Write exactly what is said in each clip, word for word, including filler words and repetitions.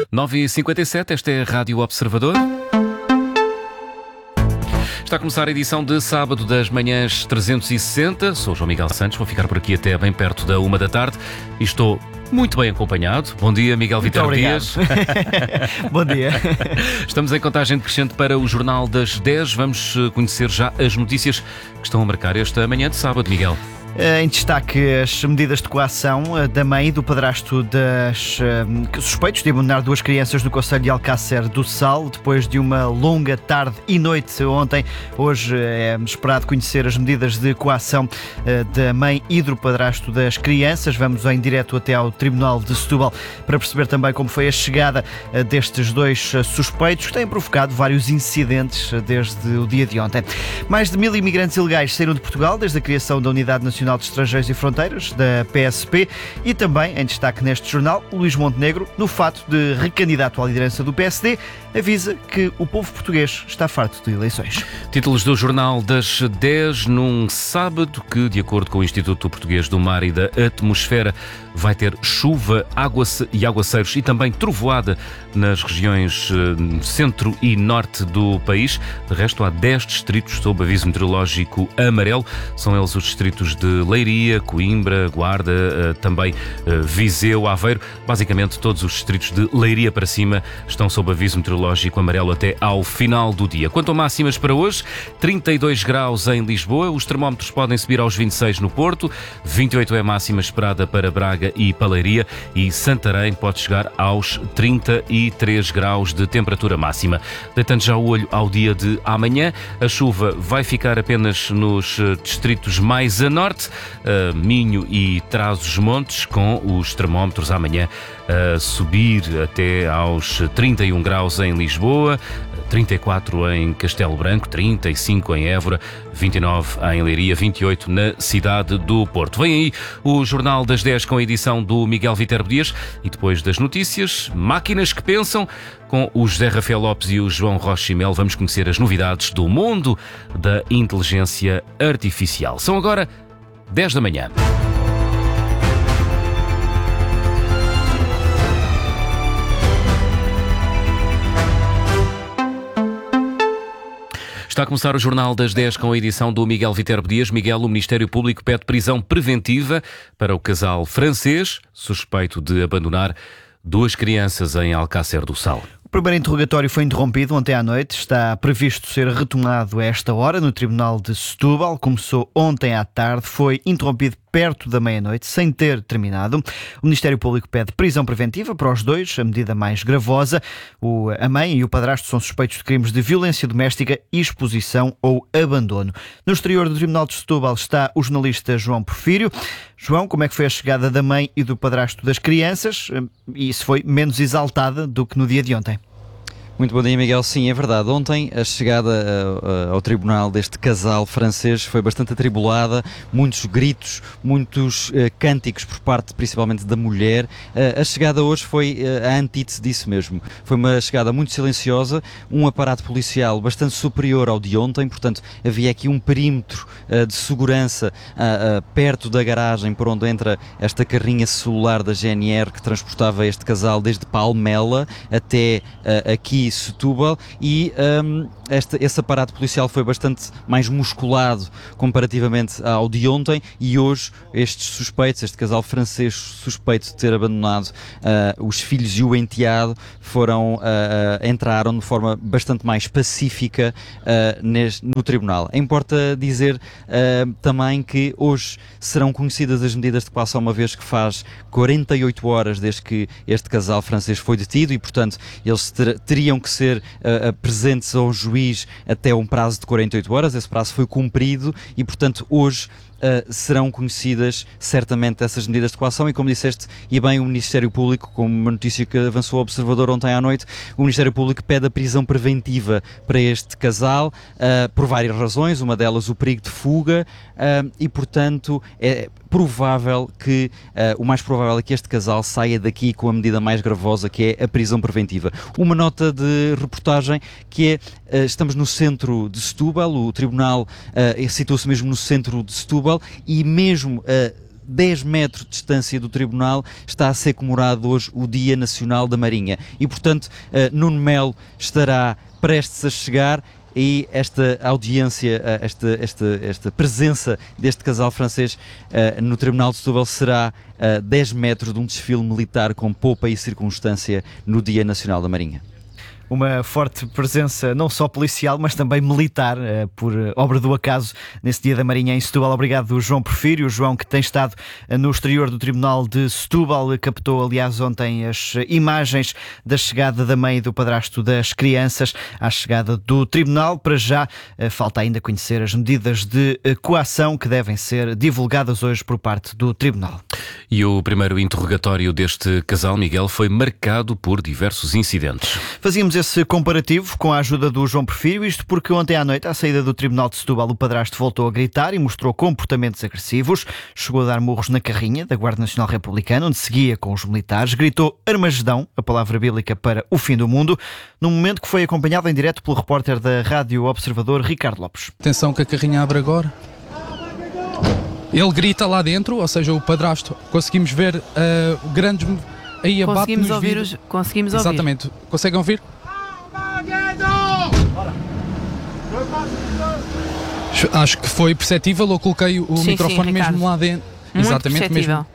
nove e cinquenta e sete, esta é a Rádio Observador. Está a começar a edição de sábado das manhãs trezentos e sessenta. Sou João Miguel Santos, vou ficar por aqui até bem perto da uma da tarde e estou muito bem acompanhado. Bom dia, Miguel Viterbo Dias. Bom dia. Estamos em contagem decrescente para o Jornal das dez. Vamos conhecer já as notícias que estão a marcar esta manhã de sábado, Miguel. Em destaque, as medidas de coação da mãe e do padrasto das uh, suspeitos de abandonar duas crianças no concelho de Alcácer do Sal, depois de uma longa tarde e noite ontem. Hoje é esperado conhecer as medidas de coação uh, da mãe e do padrasto das crianças. Vamos em direto até ao Tribunal de Setúbal para perceber também como foi a chegada uh, destes dois uh, suspeitos, que têm provocado vários incidentes uh, desde o dia de ontem. Mais de mil imigrantes ilegais saíram de Portugal desde a criação da Unidade Nacional de Estrangeiros e Fronteiras, da P S P, e também, em destaque neste jornal, Luís Montenegro, no fato de recandidato à liderança do P S D, avisa que o povo português está farto de eleições. Títulos do Jornal das dez, num sábado que, de acordo com o Instituto Português do Mar e da Atmosfera, vai ter chuva, água e aguaceiros e também trovoada nas regiões centro e norte do país. De resto, há dez distritos sob aviso meteorológico amarelo. São eles os distritos de Leiria, Coimbra, Guarda, também Viseu, Aveiro. Basicamente, todos os distritos de Leiria para cima estão sob aviso meteorológico amarelo até ao final do dia. Quanto a máximas para hoje, trinta e dois graus em Lisboa, os termómetros podem subir aos vinte e seis no Porto, vinte e oito é a máxima esperada para Braga e Paleiria, e Santarém pode chegar aos trinta e três graus de temperatura máxima. Deitando já o olho ao dia de amanhã, a chuva vai ficar apenas nos distritos mais a norte, uh, Minho e Trás-os-Montes, com os termómetros amanhã a subir até aos trinta e um graus em Lisboa, trinta e quatro em Castelo Branco, trinta e cinco em Évora, vinte e nove em Leiria, vinte e oito na cidade do Porto. Vem aí o Jornal das dez com a edição do Miguel Viterbo Dias e depois das notícias, Máquinas que Pensam, com o José Rafael Lopes e o João Rocha e Mel. Vamos conhecer as novidades do mundo da inteligência artificial. São agora dez da manhã. Está a começar o Jornal das dez com a edição do Miguel Viterbo Dias. Miguel, o Ministério Público pede prisão preventiva para o casal francês suspeito de abandonar duas crianças em Alcácer do Sal. O primeiro interrogatório foi interrompido ontem à noite. Está previsto ser retomado a esta hora no Tribunal de Setúbal. Começou ontem à tarde, foi interrompido perto da meia-noite, sem ter terminado. O Ministério Público pede prisão preventiva para os dois, a medida mais gravosa. O, a mãe e o padrasto são suspeitos de crimes de violência doméstica, exposição ou abandono. No exterior do Tribunal de Setúbal está o jornalista João Porfírio. João, como é que foi a chegada da mãe e do padrasto das crianças? E se foi menos exaltada do que no dia de ontem? Muito bom dia, Miguel. Sim, é verdade. Ontem a chegada uh, ao tribunal deste casal francês foi bastante atribulada, muitos gritos, muitos uh, cânticos por parte principalmente da mulher. Uh, a chegada hoje foi uh, a antítese disso mesmo. Foi uma chegada muito silenciosa, um aparato policial bastante superior ao de ontem, portanto havia aqui um perímetro uh, de segurança uh, uh, perto da garagem por onde entra esta carrinha celular da G N R que transportava este casal desde Palmela até uh, aqui Setúbal, e um, este, esse aparato policial foi bastante mais musculado comparativamente ao de ontem, e hoje estes suspeitos, este casal francês suspeito de ter abandonado uh, os filhos e o enteado, foram, uh, uh, entraram de forma bastante mais pacífica uh, neste, no tribunal. Importa dizer uh, também que hoje serão conhecidas as medidas de coação, uma vez que faz quarenta e oito horas desde que este casal francês foi detido, e portanto eles ter, teriam que ser uh, presentes ao juiz até um prazo de quarenta e oito horas. Esse prazo foi cumprido e, portanto, hoje Uh, serão conhecidas certamente essas medidas de coação, e como disseste, e bem, o Ministério Público, como uma notícia que avançou ao Observador ontem à noite, o Ministério Público pede a prisão preventiva para este casal, uh, por várias razões, uma delas o perigo de fuga, uh, e portanto é provável que, uh, o mais provável é que este casal saia daqui com a medida mais gravosa, que é a prisão preventiva. Uma nota de reportagem que é, uh, estamos no centro de Setúbal, o Tribunal uh, situa-se mesmo no centro de Setúbal, e mesmo uh, dez metros de distância do Tribunal, está a ser comemorado hoje o Dia Nacional da Marinha. E, portanto, uh, Nuno Melo estará prestes a chegar e esta audiência, esta, esta, esta presença deste casal francês uh, no Tribunal de Setúbal será a uh, dez metros de um desfile militar com pompa e circunstância no Dia Nacional da Marinha. Uma forte presença não só policial, mas também militar, por obra do acaso, nesse Dia da Marinha em Setúbal. Obrigado, João Porfírio. O João, que tem estado no exterior do Tribunal de Setúbal, captou, aliás, ontem as imagens da chegada da mãe e do padrasto das crianças à chegada do Tribunal. Para já, falta ainda conhecer as medidas de coação que devem ser divulgadas hoje por parte do Tribunal. E o primeiro interrogatório deste casal, Miguel, foi marcado por diversos incidentes. Fazíamos esse comparativo com a ajuda do João Porfírio, isto porque ontem à noite, à saída do Tribunal de Setúbal, o padrasto voltou a gritar e mostrou comportamentos agressivos. Chegou a dar murros na carrinha da Guarda Nacional Republicana, onde seguia com os militares. Gritou Armagedão, a palavra bíblica para o fim do mundo, num momento que foi acompanhado em direto pelo repórter da Rádio Observador, Ricardo Lopes. Atenção que a carrinha abre agora. Ele grita lá dentro, ou seja, o padrasto. Conseguimos ver uh, grandes... Aí abate conseguimos nos ouvir vidros. os, conseguimos Exatamente. ouvir. Conseguem ouvir? Acho que foi perceptível. Eu coloquei o sim, microfone sim, mesmo lá dentro. Muito Exatamente perceptível. mesmo.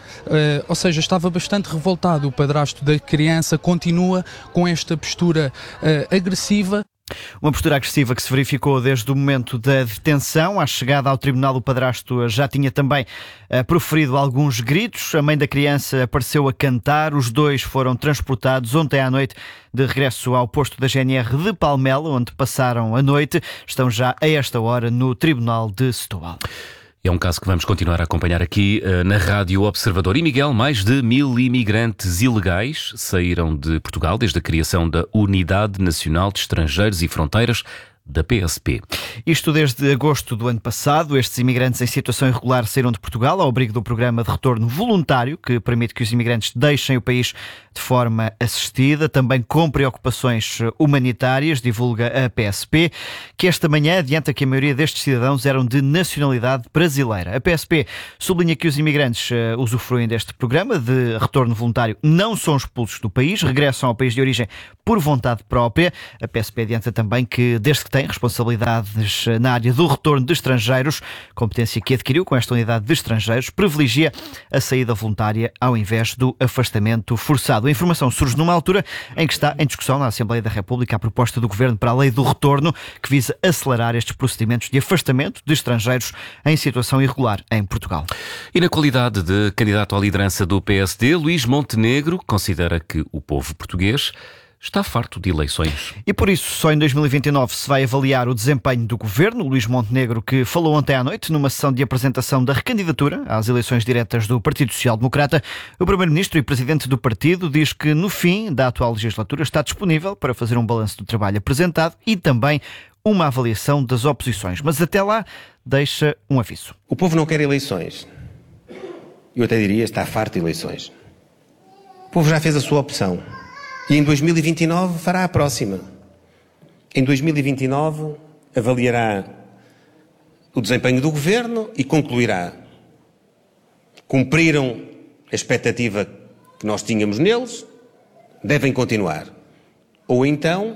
Uh, ou seja, estava bastante revoltado. O padrasto da criança continua com esta postura uh, agressiva. Uma postura agressiva que se verificou desde o momento da detenção. À chegada ao tribunal, o padrasto já tinha também uh, proferido alguns gritos. A mãe da criança apareceu a cantar. Os dois foram transportados ontem à noite de regresso ao posto da G N R de Palmela, onde passaram a noite. Estão já a esta hora no Tribunal de Setúbal. É um caso que vamos continuar a acompanhar aqui uh, na Rádio Observador. E, Miguel, mais de mil imigrantes ilegais saíram de Portugal desde a criação da Unidade Nacional de Estrangeiros e Fronteiras, da P S P. Isto desde agosto do ano passado. Estes imigrantes em situação irregular saíram de Portugal ao abrigo do programa de retorno voluntário, que permite que os imigrantes deixem o país de forma assistida, também com preocupações humanitárias, divulga a P S P, que esta manhã adianta que a maioria destes cidadãos eram de nacionalidade brasileira. A P S P sublinha que os imigrantes uh, usufruem deste programa de retorno voluntário, não são expulsos do país, regressam ao país de origem por vontade própria. A P S P adianta também que, desde que tem responsabilidades na área do retorno de estrangeiros, competência que adquiriu com esta unidade de estrangeiros, privilegia a saída voluntária ao invés do afastamento forçado. A informação surge numa altura em que está em discussão na Assembleia da República a proposta do Governo para a Lei do Retorno, que visa acelerar estes procedimentos de afastamento de estrangeiros em situação irregular em Portugal. E na qualidade de candidato à liderança do P S D, Luís Montenegro considera que o povo português está farto de eleições. E por isso, só em dois mil e vinte e nove se vai avaliar o desempenho do governo. Luís Montenegro, que falou ontem à noite numa sessão de apresentação da recandidatura às eleições diretas do Partido Social Democrata, o primeiro-ministro e presidente do partido diz que no fim da atual legislatura está disponível para fazer um balanço do trabalho apresentado e também uma avaliação das oposições. Mas até lá deixa um aviso. O povo não quer eleições. Eu até diria está farto de eleições. O povo já fez a sua opção. E em dois mil e vinte e nove fará a próxima. Em dois mil e vinte e nove avaliará o desempenho do governo e concluirá: cumpriram a expectativa que nós tínhamos neles, devem continuar. Ou então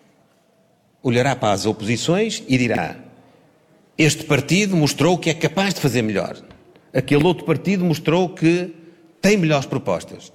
olhará para as oposições e dirá: este partido mostrou que é capaz de fazer melhor. Aquele outro partido mostrou que tem melhores propostas.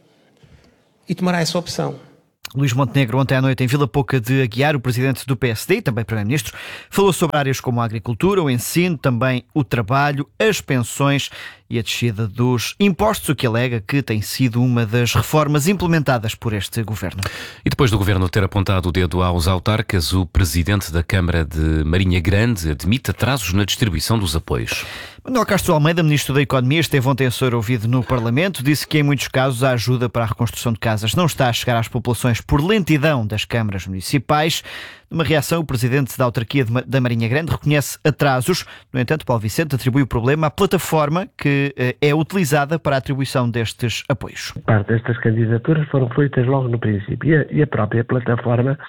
E tomará essa opção. Luís Montenegro, ontem à noite em Vila Pouca de Aguiar, o presidente do P S D e também primeiro-ministro, falou sobre áreas como a agricultura, o ensino, também o trabalho, as pensões e a descida dos impostos, o que alega que tem sido uma das reformas implementadas por este governo. E depois do governo ter apontado o dedo aos autarcas, o presidente da Câmara de Marinha Grande admite atrasos na distribuição dos apoios. Manuel Castro Almeida, ministro da Economia, esteve ontem a ser ouvido no Parlamento, disse que em muitos casos a ajuda para a reconstrução de casas não está a chegar às populações por lentidão das câmaras municipais. Numa reação, o presidente da autarquia da Marinha Grande reconhece atrasos. No entanto, Paulo Vicente atribui o problema à plataforma que é utilizada para a atribuição destes apoios. Parte destas candidaturas foram feitas logo no princípio e a, e a própria plataforma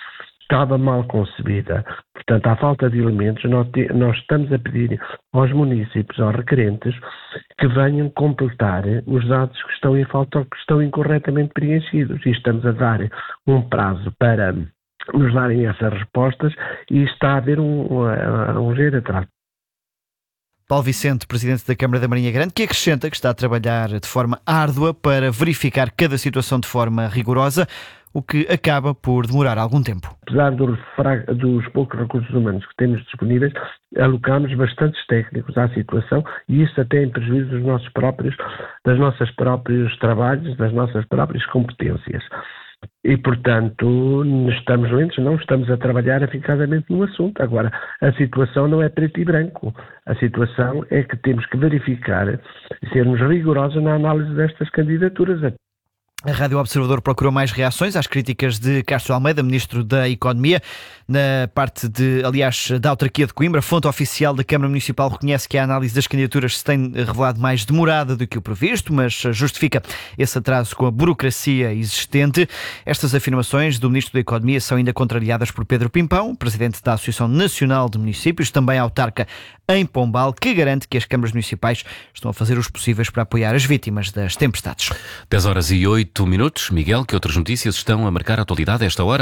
estava mal concebida. Portanto, à falta de elementos, nós, te, nós estamos a pedir aos municípios, aos requerentes, que venham completar os dados que estão em falta ou que estão incorretamente preenchidos. E estamos a dar um prazo para nos darem essas respostas e está a haver um, um, um ligeiro atraso. Paulo Vicente, Presidente da Câmara da Marinha Grande, que acrescenta que está a trabalhar de forma árdua para verificar cada situação de forma rigorosa, o que acaba por demorar algum tempo. Apesar do, dos poucos recursos humanos que temos disponíveis, alocamos bastantes técnicos à situação e isso até em prejuízo dos nossos próprios, das nossas próprios trabalhos, das nossas próprias competências. E, portanto, estamos lentos, não estamos a trabalhar eficazmente no assunto. Agora, a situação não é preto e branco. A situação é que temos que verificar e sermos rigorosos na análise destas candidaturas. A Rádio Observador procurou mais reações às críticas de Castro Almeida, Ministro da Economia, na parte de, aliás, da autarquia de Coimbra. A fonte oficial da Câmara Municipal reconhece que a análise das candidaturas se tem revelado mais demorada do que o previsto, mas justifica esse atraso com a burocracia existente. Estas afirmações do Ministro da Economia são ainda contrariadas por Pedro Pimpão, Presidente da Associação Nacional de Municípios, também autarca em Pombal, que garante que as câmaras municipais estão a fazer os possíveis para apoiar as vítimas das tempestades. dez horas e oito minutos. Miguel, que outras notícias estão a marcar a atualidade a esta hora?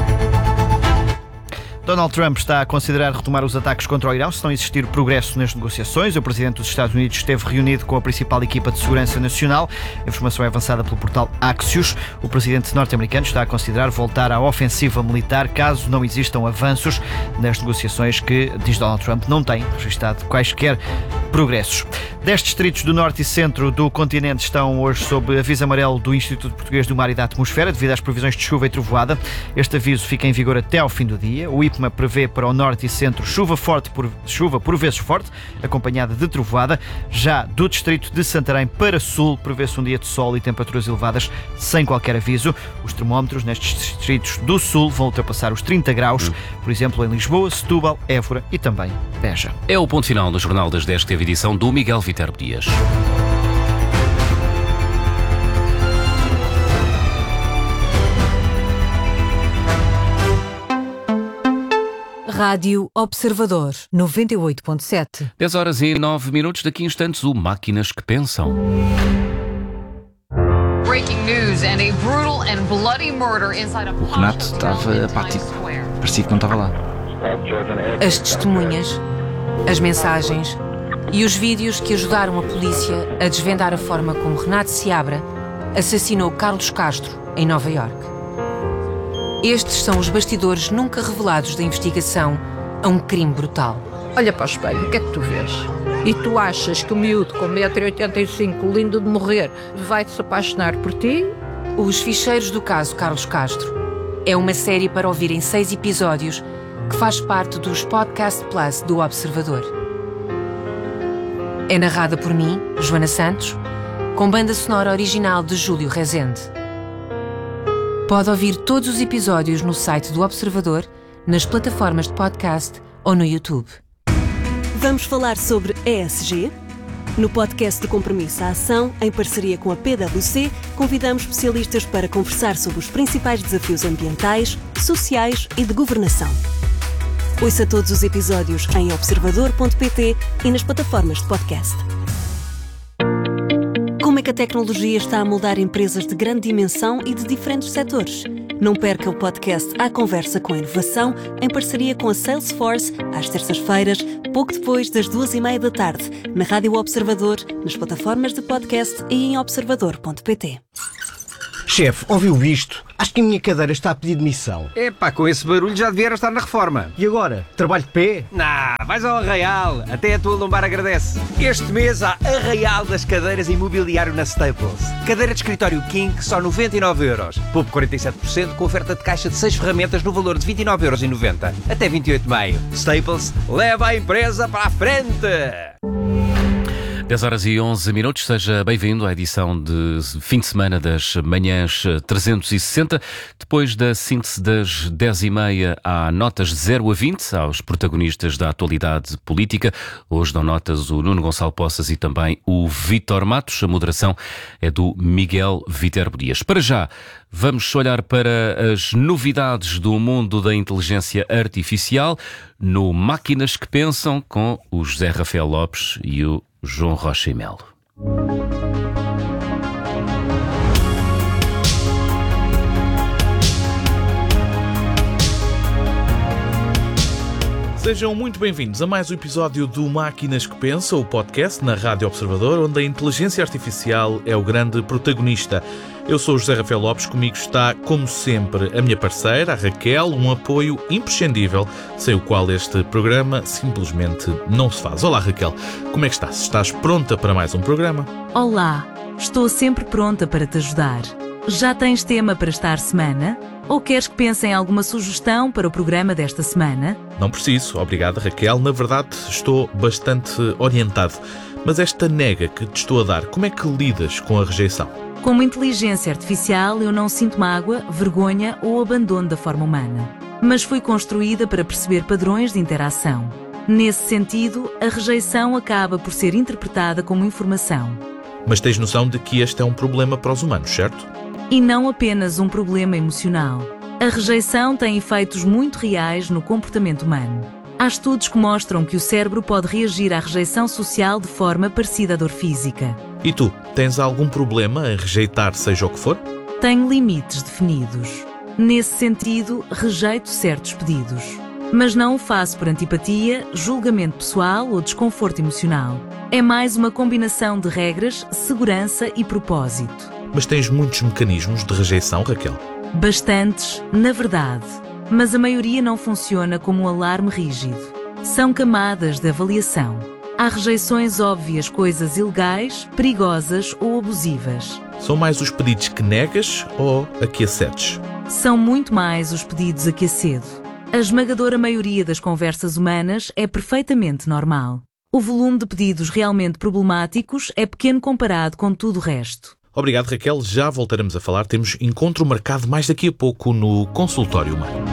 Donald Trump está a considerar retomar os ataques contra o Irão se não existir progresso nas negociações. O presidente dos Estados Unidos esteve reunido com a principal equipa de segurança nacional. A informação é avançada pelo portal Axios. O presidente norte-americano está a considerar voltar à ofensiva militar caso não existam avanços nas negociações que, diz Donald Trump, não tem registado quaisquer progressos. Dez distritos do norte e centro do continente estão hoje sob aviso amarelo do Instituto Português do Mar e da Atmosfera devido às previsões de chuva e trovoada. Este aviso fica em vigor até ao fim do dia. O I P M A prevê para o norte e centro chuva forte por, chuva por vezes forte, acompanhada de trovoada. Já do distrito de Santarém para sul, prevê-se um dia de sol e temperaturas elevadas sem qualquer aviso. Os termómetros nestes distritos do sul vão ultrapassar os trinta graus, por exemplo, em Lisboa, Setúbal, Évora e também Beja. É o ponto final do Jornal das dez, que teve edição do Miguel Viterbo Dias. Rádio Observador, noventa e oito ponto sete. dez horas e nove minutos, daqui a instantes o Máquinas que Pensam. Breaking news and a brutal and bloody murder inside a O Renato estava apático, parecia que não estava lá. As testemunhas, as mensagens e os vídeos que ajudaram a polícia a desvendar a forma como Renato Seabra assassinou Carlos Castro em Nova Iorque. Estes são os bastidores nunca revelados da investigação a um crime brutal. Olha para o espelho, o que é que tu vês? E tu achas que o miúdo com um metro e oitenta e cinco, lindo de morrer, vai-se apaixonar por ti? Os Ficheiros do Caso Carlos Castro é uma série para ouvir em seis episódios que faz parte dos Podcast Plus do Observador. É narrada por mim, Joana Santos, com banda sonora original de Júlio Rezende. Pode ouvir todos os episódios no site do Observador, nas plataformas de podcast ou no YouTube. Vamos falar sobre E S G? No podcast de Compromisso à Ação, em parceria com a P W C, convidamos especialistas para conversar sobre os principais desafios ambientais, sociais e de governação. Ouça todos os episódios em observador ponto pt e nas plataformas de podcast. Como é que a tecnologia está a moldar empresas de grande dimensão e de diferentes setores? Não perca o podcast À Conversa com a Inovação, em parceria com a Salesforce, às terças-feiras, pouco depois das duas e meia da tarde, na Rádio Observador, nas plataformas de podcast e em observador ponto pt. Chefe, ouviu isto? Acho que a minha cadeira está a pedir demissão. Epá, com esse barulho já devia estar na reforma. E agora? Trabalho de pé? Nah, vais ao Arraial. Até a tua lombar agradece. Este mês há Arraial das cadeiras e mobiliário na Staples. Cadeira de escritório King, só noventa e nove euros. Poupe quarenta e sete por cento com oferta de caixa de seis ferramentas no valor de vinte e nove euros e noventa. Até vinte e oito de maio. Staples, leva a empresa para a frente! dez horas e onze minutos, seja bem-vindo à edição de fim de semana das Manhãs trezentos e sessenta. Depois da síntese das dez e meia, há notas de zero a vinte aos protagonistas da atualidade política. Hoje dão notas o Nuno Gonçalo Poças e também o Vítor Matos. A moderação é do Miguel Viterbo Dias. Para já, vamos olhar para as novidades do mundo da inteligência artificial no Máquinas que Pensam, com o José Rafael Lopes e o João Rocha e Melo. Sejam muito bem-vindos a mais um episódio do Máquinas que Pensam, o podcast na Rádio Observador, onde a inteligência artificial é o grande protagonista. Eu sou o José Rafael Lopes, comigo está, como sempre, a minha parceira, a Raquel, um apoio imprescindível, sem o qual este programa simplesmente não se faz. Olá, Raquel, como é que estás? Estás pronta para mais um programa? Olá, estou sempre pronta para te ajudar. Já tens tema para esta semana? Ou queres que pense em alguma sugestão para o programa desta semana? Não preciso, obrigada, Raquel. Na verdade, estou bastante orientado. Mas esta nega que te estou a dar, como é que lidas com a rejeição? Como inteligência artificial, eu não sinto mágoa, vergonha ou abandono da forma humana. Mas fui construída para perceber padrões de interação. Nesse sentido, a rejeição acaba por ser interpretada como informação. Mas tens noção de que este é um problema para os humanos, certo? E não apenas um problema emocional. A rejeição tem efeitos muito reais no comportamento humano. Há estudos que mostram que o cérebro pode reagir à rejeição social de forma parecida à dor física. E tu, tens algum problema em rejeitar seja o que for? Tenho limites definidos. Nesse sentido, rejeito certos pedidos. Mas não o faço por antipatia, julgamento pessoal ou desconforto emocional. É mais uma combinação de regras, segurança e propósito. Mas tens muitos mecanismos de rejeição, Raquel? Bastantes, na verdade. Mas a maioria não funciona como um alarme rígido. São camadas de avaliação. Há rejeições óbvias, coisas ilegais, perigosas ou abusivas. São mais os pedidos que negas ou a que acedes? São muito mais os pedidos a que acedo. A esmagadora maioria das conversas humanas é perfeitamente normal. O volume de pedidos realmente problemáticos é pequeno comparado com tudo o resto. Obrigado, Raquel. Já voltaremos a falar. Temos encontro marcado mais daqui a pouco no Consultório Humano.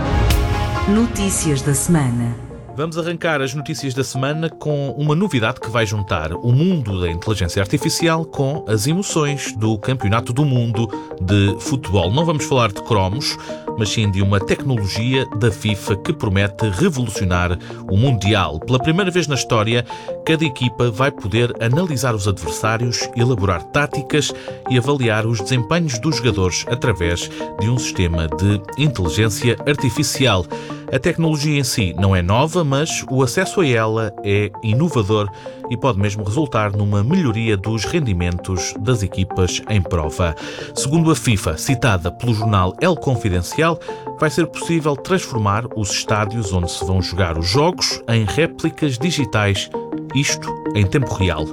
Notícias da semana. Vamos arrancar as notícias da semana com uma novidade que vai juntar o mundo da inteligência artificial com as emoções do Campeonato do Mundo de Futebol. Não vamos falar de cromos, mas sim de uma tecnologia da FIFA que promete revolucionar o Mundial. Pela primeira vez na história, cada equipa vai poder analisar os adversários, elaborar táticas e avaliar os desempenhos dos jogadores através de um sistema de inteligência artificial. A tecnologia em si não é nova, mas o acesso a ela é inovador e pode mesmo resultar numa melhoria dos rendimentos das equipas em prova. Segundo a FIFA, citada pelo jornal El Confidencial, vai ser possível transformar os estádios onde se vão jogar os jogos em réplicas digitais, isto em tempo real.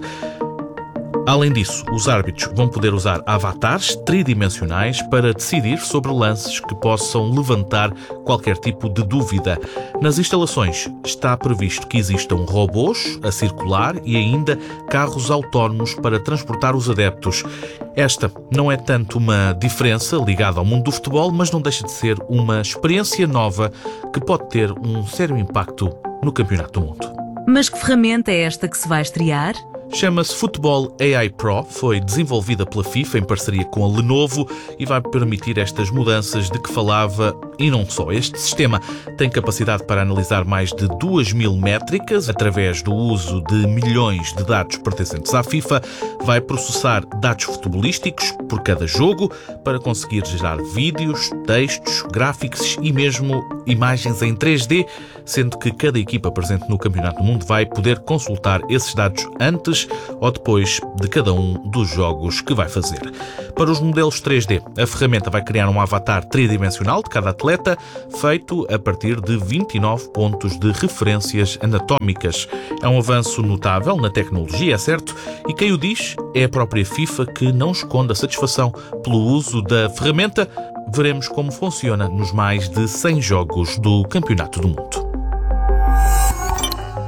Além disso, os árbitros vão poder usar avatares tridimensionais para decidir sobre lances que possam levantar qualquer tipo de dúvida. Nas instalações está previsto que existam robôs a circular e ainda carros autónomos para transportar os adeptos. Esta não é tanto uma diferença ligada ao mundo do futebol, mas não deixa de ser uma experiência nova que pode ter um sério impacto no Campeonato do Mundo. Mas que ferramenta é esta que se vai estrear? Chama-se Football A I Pro, foi desenvolvida pela FIFA em parceria com a Lenovo e vai permitir estas mudanças de que falava e não só. Este sistema tem capacidade para analisar mais de duas mil métricas através do uso de milhões de dados pertencentes à FIFA, vai processar dados futebolísticos por cada jogo para conseguir gerar vídeos, textos, gráficos e mesmo imagens em três D, sendo que cada equipa presente no Campeonato do Mundo vai poder consultar esses dados antes ou depois de cada um dos jogos que vai fazer. Para os modelos três D, a ferramenta vai criar um avatar tridimensional de cada atleta, feito a partir de vinte e nove pontos de referências anatómicas. É um avanço notável na tecnologia, é certo, e quem o diz é a própria FIFA, que não esconde a satisfação pelo uso da ferramenta. Veremos como funciona nos mais de cem jogos do Campeonato do Mundo.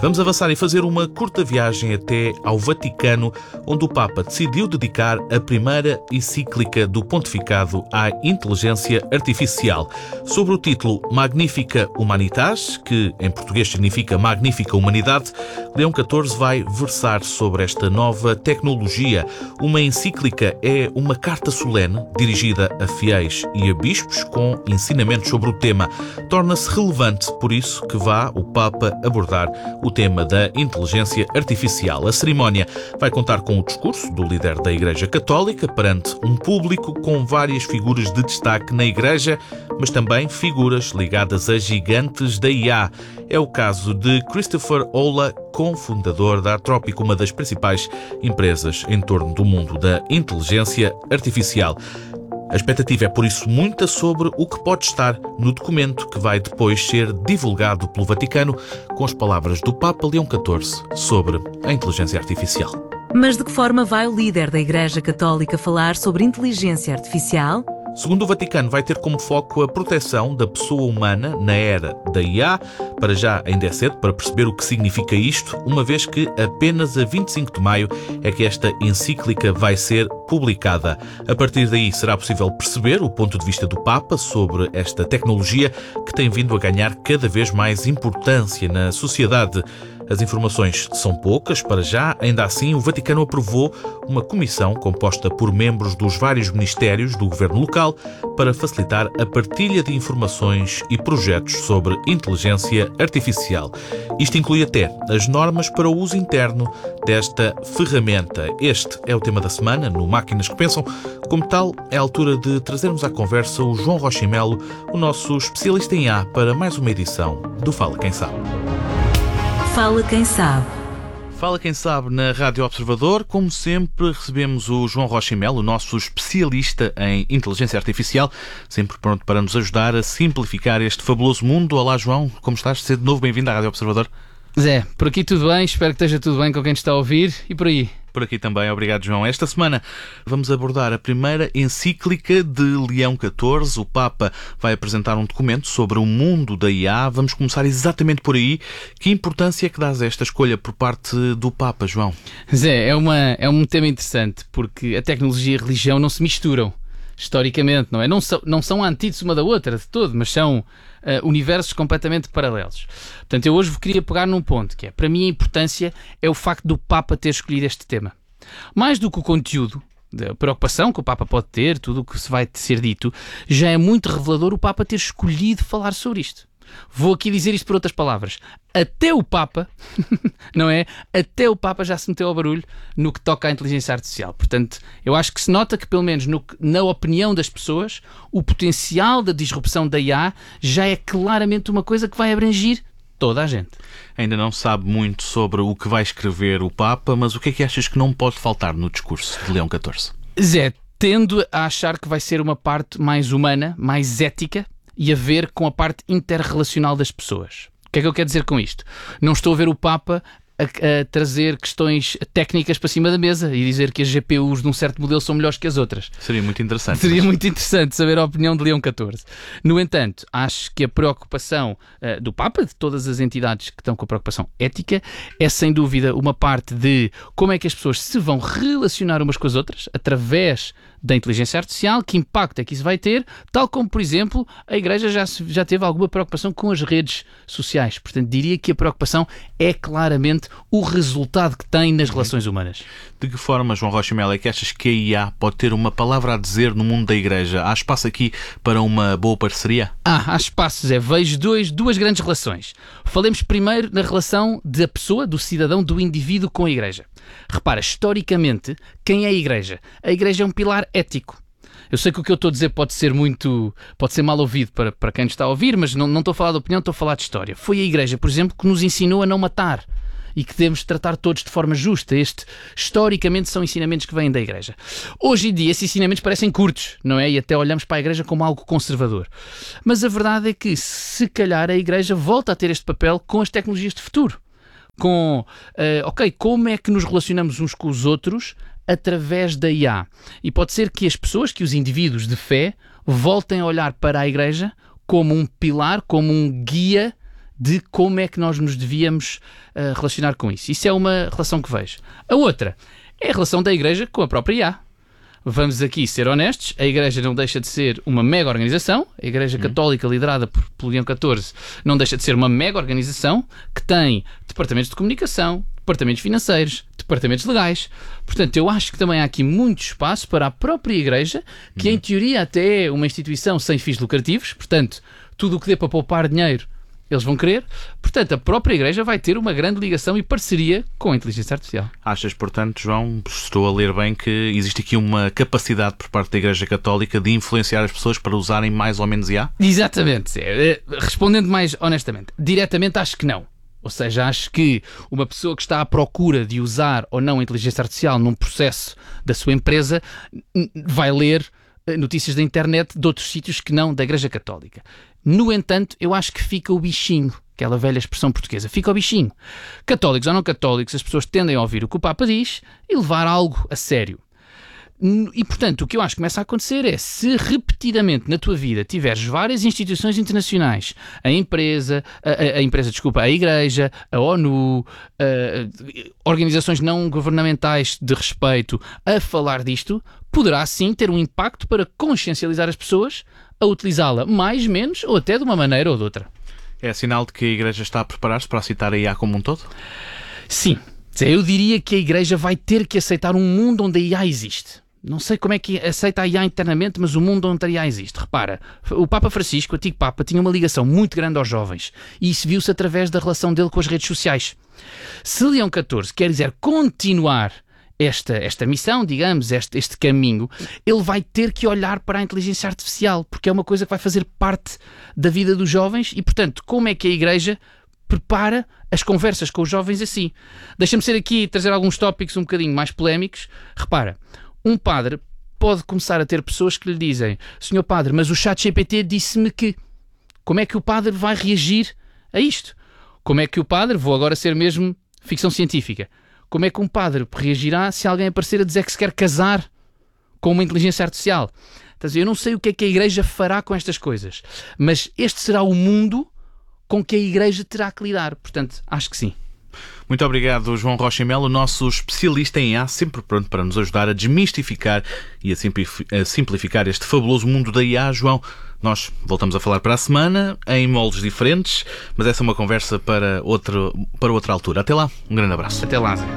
Vamos avançar e fazer uma curta viagem até ao Vaticano, onde o Papa decidiu dedicar a primeira encíclica do pontificado à inteligência artificial. Sobre o título Magnifica Humanitas, que em português significa Magnífica Humanidade, Leão catorze vai versar sobre esta nova tecnologia. Uma encíclica é uma carta solene dirigida a fiéis e a bispos com ensinamentos sobre o tema. Torna-se relevante, por isso que vá o Papa abordar o tema da inteligência artificial. A cerimónia vai contar com o discurso do líder da Igreja Católica perante um público com várias figuras de destaque na Igreja, mas também figuras ligadas a gigantes da I A. É o caso de Christopher Olah, cofundador da Anthropic, uma das principais empresas em torno do mundo da inteligência artificial. A expectativa é, por isso, muita sobre o que pode estar no documento que vai depois ser divulgado pelo Vaticano com as palavras do Papa Leão catorze sobre a inteligência artificial. Mas de que forma vai o líder da Igreja Católica falar sobre inteligência artificial? Segundo o Vaticano, vai ter como foco a proteção da pessoa humana na era da I A. Para já ainda é cedo para perceber o que significa isto, uma vez que apenas a vinte e cinco de maio é que esta encíclica vai ser publicada. A partir daí será possível perceber o ponto de vista do Papa sobre esta tecnologia que tem vindo a ganhar cada vez mais importância na sociedade. As informações são poucas para já, ainda assim o Vaticano aprovou uma comissão composta por membros dos vários ministérios do governo local para facilitar a partilha de informações e projetos sobre inteligência artificial. Isto inclui até as normas para o uso interno desta ferramenta. Este é o tema da semana no Máquinas que Pensam. Como tal, é a altura de trazermos à conversa o João Rocha e Melo, o nosso especialista em I A, para mais uma edição do Fala Quem Sabe. Fala Quem Sabe. Fala Quem Sabe na Rádio Observador. Como sempre, recebemos o João Rocha e Melo, o nosso especialista em inteligência artificial, sempre pronto para nos ajudar a simplificar este fabuloso mundo. Olá, João, como estás? Seja de novo bem-vindo à Rádio Observador. Zé, por aqui tudo bem, espero que esteja tudo bem com quem está a ouvir e por aí. Por aqui também, obrigado, João. Esta semana vamos abordar a primeira encíclica de Leão catorze. O Papa vai apresentar um documento sobre o mundo da I A. Vamos começar exatamente por aí. Que importância é que dás a esta escolha por parte do Papa, João? Zé, é, uma, é um tema interessante, porque a tecnologia e a religião não se misturam, historicamente, não é? Não são, não são antíteses uma da outra, de todo, mas são uh, universos completamente paralelos. Portanto, eu hoje queria pegar num ponto, que é, para mim a importância é o facto do Papa ter escolhido este tema. Mais do que o conteúdo, a preocupação que o Papa pode ter, tudo o que se vai ser dito, já é muito revelador o Papa ter escolhido falar sobre isto. Vou aqui dizer isto por outras palavras. Até o Papa, não é? Até o Papa já se meteu ao barulho no que toca à inteligência artificial. Portanto, eu acho que se nota que, pelo menos no, na opinião das pessoas, o potencial da disrupção da I A já é claramente uma coisa que vai abranger toda a gente. Ainda não se sabe muito sobre o que vai escrever o Papa, mas o que é que achas que não pode faltar no discurso de Leão catorze? Zé, tendo a achar que vai ser uma parte mais humana, mais ética, e a ver com a parte interrelacional das pessoas. O que é que eu quero dizer com isto? Não estou a ver o Papa a, a trazer questões técnicas para cima da mesa e dizer que as G P Us de um certo modelo são melhores que as outras. Seria muito interessante. Seria mas... muito interessante saber a opinião de Leão catorze. No entanto, acho que a preocupação uh, do Papa, de todas as entidades que estão com a preocupação ética, é sem dúvida uma parte de como é que as pessoas se vão relacionar umas com as outras através da inteligência artificial, que impacto é que isso vai ter, tal como, por exemplo, a Igreja já, já teve alguma preocupação com as redes sociais. Portanto, diria que a preocupação é claramente o resultado que tem nas relações humanas. De que forma, João Rocha e Melo, é que achas que a I A pode ter uma palavra a dizer no mundo da Igreja? Há espaço aqui para uma boa parceria? Ah, há espaço, Zé. Vejo dois, duas grandes relações. Falemos primeiro na relação da pessoa, do cidadão, do indivíduo com a Igreja. Repara, historicamente, quem é a Igreja? A Igreja é um pilar ético. Eu sei que o que eu estou a dizer pode ser muito, pode ser mal ouvido para, para quem está a ouvir, mas não, não estou a falar de opinião, estou a falar de história. Foi a Igreja, por exemplo, que nos ensinou a não matar e que devemos tratar todos de forma justa. Este, historicamente, são ensinamentos que vêm da Igreja. Hoje em dia, esses ensinamentos parecem curtos, não é? E até olhamos para a Igreja como algo conservador. Mas a verdade é que, se calhar, a Igreja volta a ter este papel com as tecnologias de futuro. Com, uh, ok, como é que nos relacionamos uns com os outros através da I A? E pode ser que as pessoas, que os indivíduos de fé, voltem a olhar para a Igreja como um pilar, como um guia de como é que nós nos devíamos uh, relacionar com isso. Isso é uma relação que vejo. A outra é a relação da Igreja com a própria I A. Vamos aqui ser honestos, a Igreja não deixa de ser uma mega organização, a Igreja Católica liderada por, por Leão catorze não deixa de ser uma mega organização que tem departamentos de comunicação, departamentos financeiros, departamentos legais. Portanto, eu acho que também há aqui muito espaço para a própria Igreja, que em teoria até é uma instituição sem fins lucrativos, portanto, tudo o que dê para poupar dinheiro eles vão querer. Portanto, a própria Igreja vai ter uma grande ligação e parceria com a inteligência artificial. Achas, portanto, João, estou a ler bem, que existe aqui uma capacidade por parte da Igreja Católica de influenciar as pessoas para usarem mais ou menos I A? Exatamente. Respondendo mais honestamente, diretamente acho que não. Ou seja, acho que uma pessoa que está à procura de usar ou não a inteligência artificial num processo da sua empresa vai ler notícias da internet de outros sítios que não da Igreja Católica. No entanto, eu acho que fica o bichinho, aquela velha expressão portuguesa, fica o bichinho. Católicos ou não católicos, as pessoas tendem a ouvir o que o Papa diz e levar algo a sério. E, portanto, o que eu acho que começa a acontecer é, se repetidamente na tua vida tiveres várias instituições internacionais, a empresa, a, a, a empresa, desculpa, a Igreja, a ONU, a, organizações não governamentais de respeito a falar disto, poderá sim ter um impacto para consciencializar as pessoas a utilizá-la mais, menos ou até de uma maneira ou de outra. É sinal de que a Igreja está a preparar-se para aceitar a I A como um todo? Sim. Eu diria que a Igreja vai ter que aceitar um mundo onde a I A existe. Não sei como é que aceita a I A internamente, mas o mundo onde a I A existe. Repara, o Papa Francisco, o antigo Papa, tinha uma ligação muito grande aos jovens. E isso viu-se através da relação dele com as redes sociais. Se Leão catorze quer dizer continuar esta, esta missão, digamos, este, este caminho, ele vai ter que olhar para a inteligência artificial, porque é uma coisa que vai fazer parte da vida dos jovens e, portanto, como é que a Igreja prepara as conversas com os jovens assim? Deixa-me ser aqui trazer alguns tópicos um bocadinho mais polémicos. Repara, um padre pode começar a ter pessoas que lhe dizem: senhor padre, mas o chat G P T disse-me que... Como é que o padre vai reagir a isto? Como é que o padre, vou agora ser mesmo ficção científica, como é que um padre reagirá se alguém aparecer a dizer que se quer casar com uma inteligência artificial? Eu não sei o que é que a Igreja fará com estas coisas, mas este será o mundo com que a Igreja terá que lidar. Portanto, acho que sim. Muito obrigado, João Rocha Melo, nosso especialista em I A, sempre pronto para nos ajudar a desmistificar e a simplificar este fabuloso mundo da I A. João, nós voltamos a falar para a semana, em moldes diferentes, mas essa é uma conversa para, outro, para outra altura. Até lá, um grande abraço. Até lá, Zé.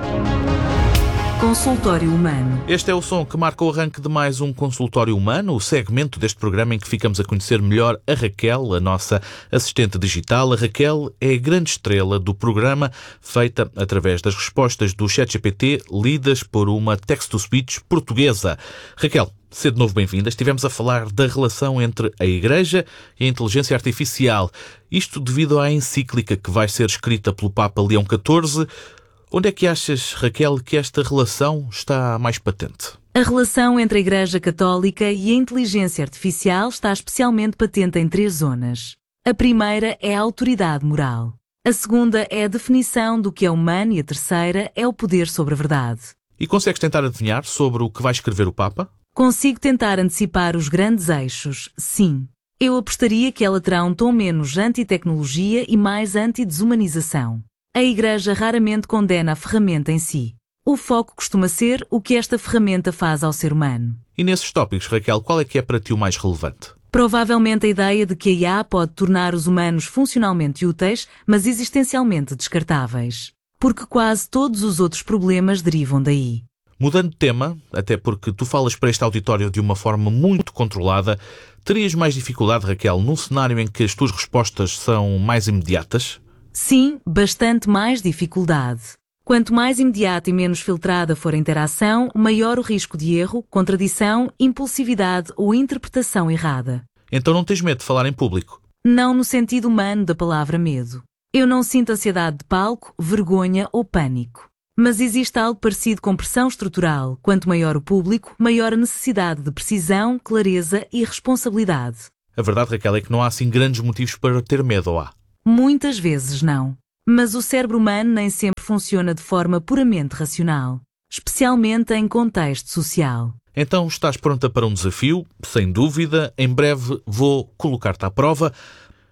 Consultório Humano. Este é o som que marca o arranque de mais um Consultório Humano, o segmento deste programa em que ficamos a conhecer melhor a Raquel, a nossa assistente digital. A Raquel é a grande estrela do programa, feita através das respostas do chat G P T, lidas por uma text-to-speech portuguesa. Raquel, seja de novo bem-vinda. Estivemos a falar da relação entre a Igreja e a inteligência artificial. Isto devido à encíclica que vai ser escrita pelo Papa Leão catorze. Onde é que achas, Raquel, que esta relação está mais patente? A relação entre a Igreja Católica e a inteligência artificial está especialmente patente em três zonas. A primeira é a autoridade moral. A segunda é a definição do que é humano e a terceira é o poder sobre a verdade. E consegues tentar adivinhar sobre o que vai escrever o Papa? Consigo tentar antecipar os grandes eixos, sim. Eu apostaria que ela terá um tom menos anti-tecnologia e mais anti-desumanização. A Igreja raramente condena a ferramenta em si. O foco costuma ser o que esta ferramenta faz ao ser humano. E nesses tópicos, Raquel, qual é que é para ti o mais relevante? Provavelmente a ideia de que a I A pode tornar os humanos funcionalmente úteis, mas existencialmente descartáveis. Porque quase todos os outros problemas derivam daí. Mudando de tema, até porque tu falas para este auditório de uma forma muito controlada, terias mais dificuldade, Raquel, num cenário em que as tuas respostas são mais imediatas? Sim, bastante mais dificuldade. Quanto mais imediata e menos filtrada for a interação, maior o risco de erro, contradição, impulsividade ou interpretação errada. Então não tens medo de falar em público? Não no sentido humano da palavra medo. Eu não sinto ansiedade de palco, vergonha ou pânico. Mas existe algo parecido com pressão estrutural. Quanto maior o público, maior a necessidade de precisão, clareza e responsabilidade. A verdade, Raquel, é que não há assim grandes motivos para ter medo, ou há? Muitas vezes não. Mas o cérebro humano nem sempre funciona de forma puramente racional, especialmente em contexto social. Então estás pronta para um desafio? Sem dúvida, em breve vou colocar-te à prova.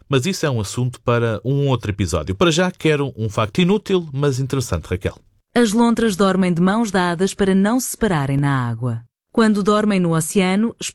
Mas isso é um assunto para um outro episódio. Para já quero um facto inútil, mas interessante, Raquel. As lontras dormem de mãos dadas para não se separarem na água. Quando dormem no oceano,